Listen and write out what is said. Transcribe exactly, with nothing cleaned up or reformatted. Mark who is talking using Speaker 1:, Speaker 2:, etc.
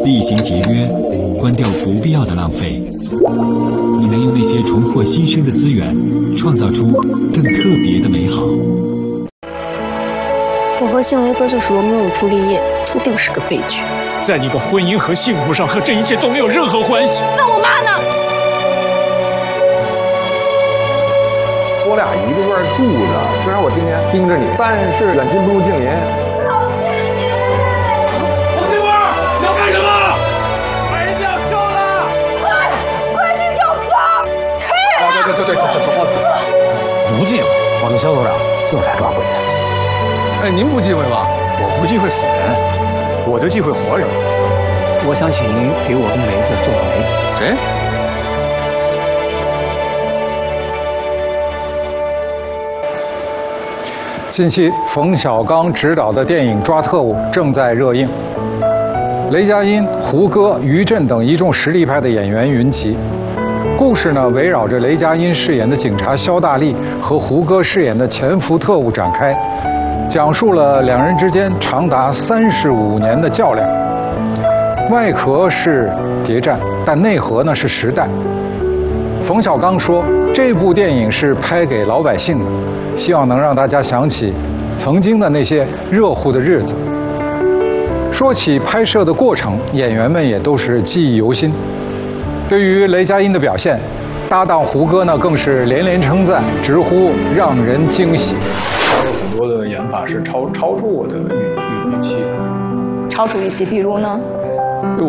Speaker 1: 厉行节约，关掉不必要的浪费。你能用那些重获新生的资源，创造出更特别的美好。
Speaker 2: 我和信维哥就是罗密欧与朱丽叶，注定是个悲剧。
Speaker 3: 在你的婚姻和幸福上，和这一切都没有任何关系。
Speaker 2: 那我妈呢？
Speaker 4: 我俩一个院住着，虽然我天天盯着你，但是远亲不如近邻。
Speaker 3: 黄金花，你要干什么？
Speaker 4: 把人家收了！
Speaker 2: 快，快去找包！
Speaker 4: 啊，对对对对，找找包子。
Speaker 5: 不忌讳，我们肖所长就是来抓鬼的。
Speaker 4: 哎，您不忌讳吧？
Speaker 5: 我不忌讳死人，我就忌讳活人。我想请您给我跟梅子做个媒。
Speaker 4: 谁？
Speaker 6: 近期，冯小刚执导的电影《抓特务》正在热映，雷佳音、胡歌、于震等一众实力派的演员云集。故事呢，围绕着雷佳音饰演的警察肖大力和胡歌饰演的潜伏特务展开，讲述了两人之间长达三十五年的较量。外壳是谍战，但内核呢是时代。冯小刚说，这部电影是拍给老百姓的，希望能让大家想起曾经的那些热乎的日子。说起拍摄的过程，演员们也都是记忆犹新。对于雷佳音的表现，搭档胡歌呢更是连连称赞，直呼让人惊喜。
Speaker 7: 还有很多的演法是超超出我的预预预期的。
Speaker 2: 超出预期，比如呢？